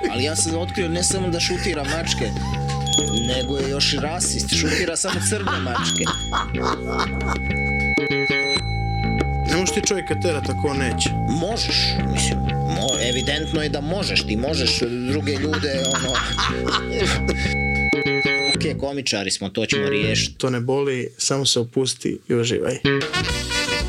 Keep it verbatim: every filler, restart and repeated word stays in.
Ali ja sam otkrio ne samo da šutira mačke, nego je još i rasist, šutira samo crne mačke. Ne možeš ti čovjeka terat ako on neće. Možeš, mislim, mo- evidentno je da možeš, ti možeš druge ljude, ono... Ok, komičari smo, to ćemo riješiti. To ne boli, samo se opusti i uživaj.